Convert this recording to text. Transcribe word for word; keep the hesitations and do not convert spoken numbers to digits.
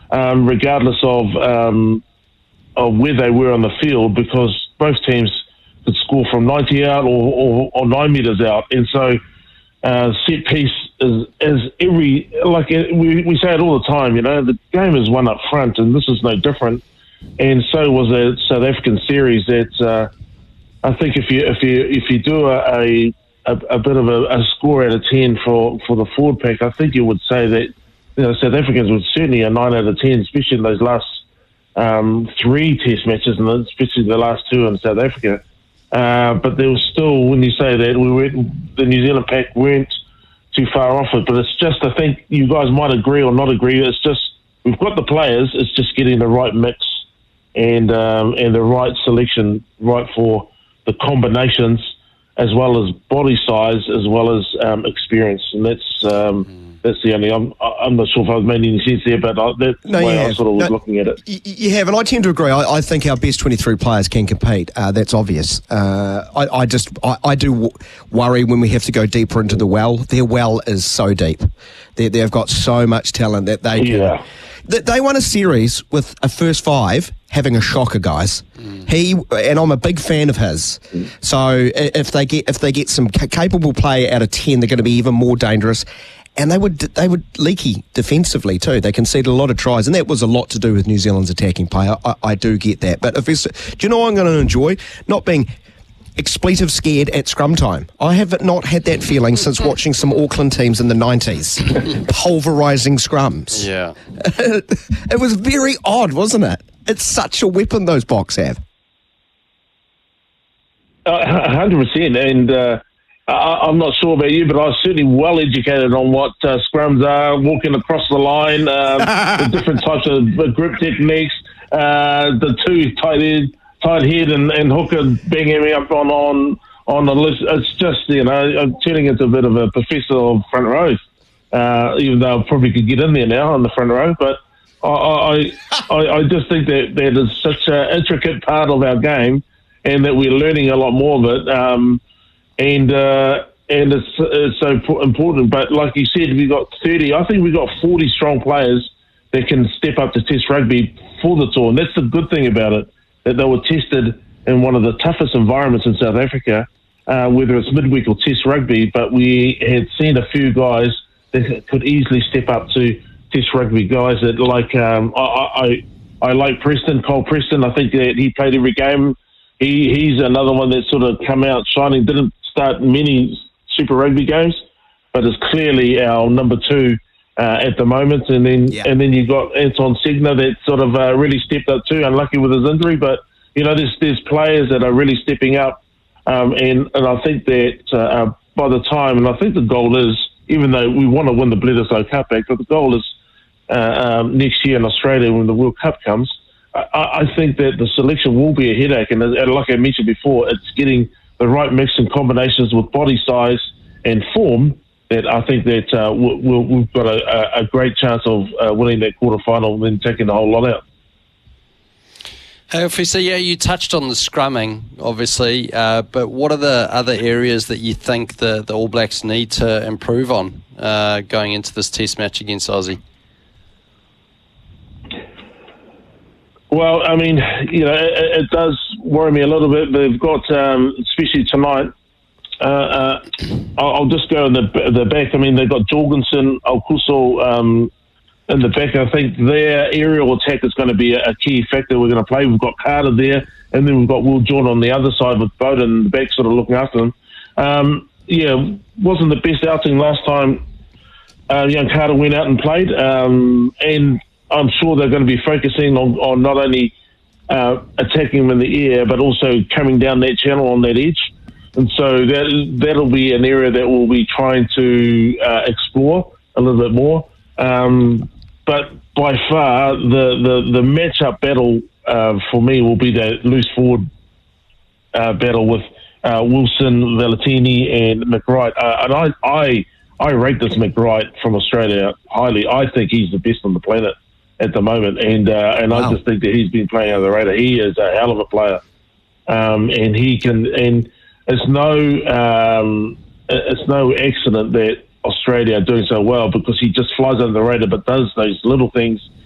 um, regardless of um, of where they were on the field, because both teams could score from ninety out or, or, or nine metres out. And so uh, set piece is, is every, like we, we say it all the time, you know, the game is won up front, and this is no different. And so was a South African series that uh, I think if you if you if you do a a, a bit of a, a score out of ten for, for the forward pack, I think you would say that, you know, South Africans would certainly a nine out of ten, especially in those last um, three Test matches, and especially the last two in South Africa. Uh, but there was still, when you say that, we weren't, the New Zealand pack weren't too far off it. But it's just, I think you guys might agree or not agree. It's just we've got the players. It's just getting the right mix and um, and the right selection, right for the combinations, as well as body size, as well as um, experience. And that's um, mm. that's the only. I'm I'm not sure if I've made any sense there, but I, that's no, the way I have. sort of was no, looking at it. You have, and I tend to agree. I, I think our best twenty-three players can compete. Uh, that's obvious. Uh, I, I just I, I do w- worry when we have to go deeper into the well. Their well is so deep. They, they've got so much talent that they can. Yeah. They won a series with a first five having a shocker, guys. Mm. He and I'm a big fan of his. Mm. So if they get if they get some ca- capable play out of ten, they're going to be even more dangerous. And they would they would leaky defensively too. They conceded a lot of tries, and that was a lot to do with New Zealand's attacking play. I, I, I do get that. But if it's, do you know what I'm going to enjoy? Not being expletive scared at scrum time. I have not had that feeling since watching some Auckland teams in the nineties, pulverising scrums. Yeah. It was very odd, wasn't it? It's such a weapon those Boks have. Uh, one hundred percent. And uh, I, I'm not sure about you, but I was certainly well educated on what uh, scrums are, walking across the line, uh, the different types of grip techniques, uh, the two tight end, tight head and, and hooker banging me up on, on, on the list. It's just, you know, I'm turning into a bit of a professor of front row, uh, even though I probably could get in there now on the front row. But I, I, I, I just think that that is such an intricate part of our game, and that we're learning a lot more of it. Um, and uh, and it's, it's so important. But like you said, we got thirty. I think we got forty strong players that can step up to Test rugby for the tour, and that's the good thing about it. That they were tested in one of the toughest environments in South Africa, uh, whether it's midweek or Test rugby. But we had seen a few guys that could easily step up to Test rugby. Guys that like um, I, I I like Preston, Cole Preston. I think that he played every game. He he's another one that sort of come out shining. Didn't start many Super Rugby games, but is clearly our number two Uh, at the moment, and then yeah. and then you got Anton Segner that sort of uh, really stepped up too. Unlucky with his injury, but you know there's there's players that are really stepping up, um, and and I think that uh, by the time, and I think the goal is, even though we want to win the Bledisloe Cup back, but the goal is uh, um, next year in Australia when the World Cup comes. I, I think that the selection will be a headache, and, and like I mentioned before, it's getting the right mix and combinations with body size and form. That I think that uh, we'll, we've got a, a great chance of uh, winning that quarterfinal and then taking the whole lot out. Hey, Officer, yeah, you touched on the scrumming, obviously, uh, but what are the other areas that you think the, the All Blacks need to improve on uh, going into this Test match against Aussie? Well, I mean, you know, it, it does worry me a little bit. They've got, um, especially tonight, Uh, uh, I'll, I'll just go in the the back. I mean, they've got Jorgensen, Alcuso um, in the back. I think their aerial attack is going to be a, a key factor we're going to play. We've got Carter there, and then we've got Will Jordan on the other side with Bowden in the back sort of looking after them. Um, yeah, wasn't the best outing last time uh, young Carter went out and played. Um, and I'm sure they're going to be focusing on, on not only uh, attacking them in the air, but also coming down that channel on that edge. And so that, that'll be an area that we'll be trying to uh, explore a little bit more. Um, but by far, the, the, the matchup battle uh, for me will be that loose forward uh, battle with uh, Wilson, Valentini, and McWright. Uh, and I, I, I rate this McWright from Australia highly. I think he's the best on the planet at the moment. And, uh, and wow. I just think that he's been playing under the radar. He is a hell of a player. Um, and he can... and. It's no, um, it's no accident that Australia are doing so well, because he just flies under the radar, but does those little things